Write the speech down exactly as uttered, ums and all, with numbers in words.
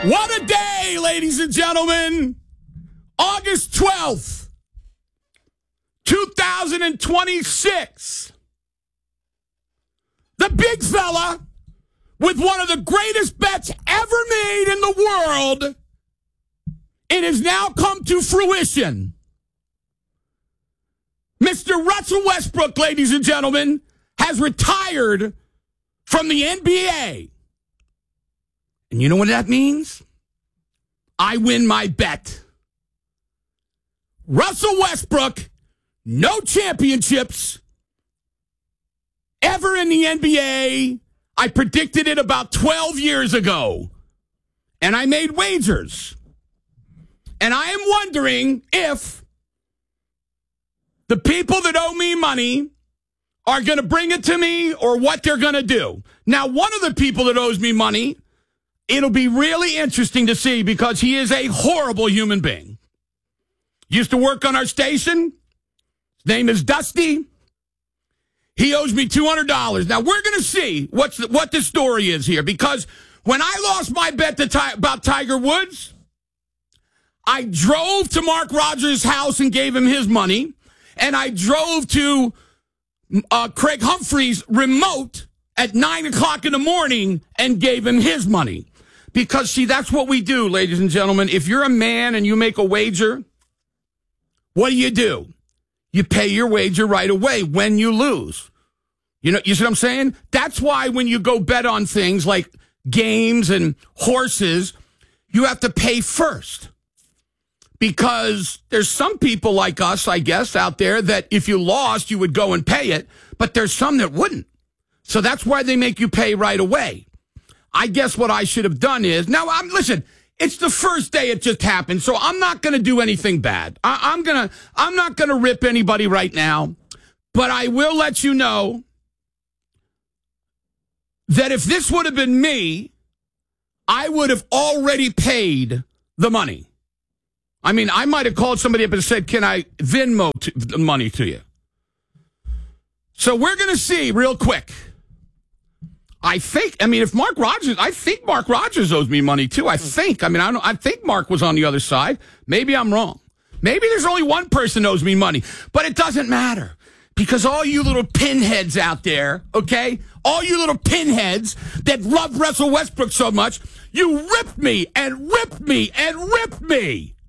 What a day, ladies and gentlemen. August twelfth, twenty twenty-six. The big fella with one of the greatest bets ever made in the world. It has now come to fruition. Mister Russell Westbrook, ladies and gentlemen, has retired from the N B A. And you know what that means? I win my bet. Russell Westbrook, no championships ever in the N B A. I predicted it about twelve years ago. And I made wagers. And I am wondering if the people that owe me money are going to bring it to me or what they're going to do. Now, one of the people that owes me money, it'll be really interesting to see because he is a horrible human being. Used to work on our station. His name is Dusty. He owes me two hundred dollars. Now, we're going to see what's the, what the story is here because when I lost my bet to Ti- about Tiger Woods, I drove to Mark Rogers' house and gave him his money, and I drove to uh, Craig Humphrey's remote at nine o'clock in the morning and gave him his money. Because, see, that's what we do, ladies and gentlemen. If you're a man and you make a wager, what do you do? You pay your wager right away when you lose. You know, you see what I'm saying? That's why when you go bet on things like games and horses, you have to pay first. Because there's some people like us, I guess, out there that if you lost, you would go and pay it. But there's some that wouldn't. So that's why they make you pay right away. I guess what I should have done is, now, I'm listen, it's the first day it just happened, so I'm not going to do anything bad. I, I'm going to, I'm not going to rip anybody right now, but I will let you know that if this would have been me, I would have already paid the money. I mean, I might have called somebody up and said, can I Venmo t- the money to you? So we're going to see real quick. I think, I mean, if Mark Rogers, I think Mark Rogers owes me money too. I think, I mean, I don't, I think Mark was on the other side. Maybe I'm wrong. Maybe there's only one person owes me money, but it doesn't matter because all you little pinheads out there, okay, all you little pinheads that love Russell Westbrook so much, you ripped me and ripped me and ripped me.